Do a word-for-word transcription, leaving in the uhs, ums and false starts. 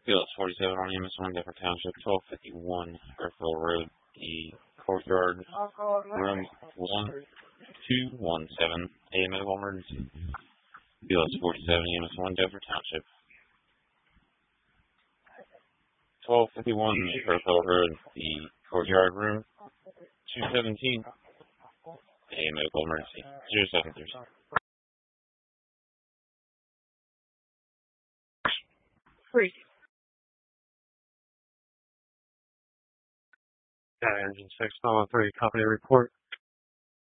Fields forty-seven on M S one, Denver Township, twelve fifty-one Earthville Road, the courtyard, room one two one seven, A M medical emergency. Fields forty-seven M S one, Denver Township, twelve fifty-one Earthville Road, the courtyard, room two seventeen, A M medical emergency. Zero seven three. Three. Got engine six, follow three, company report.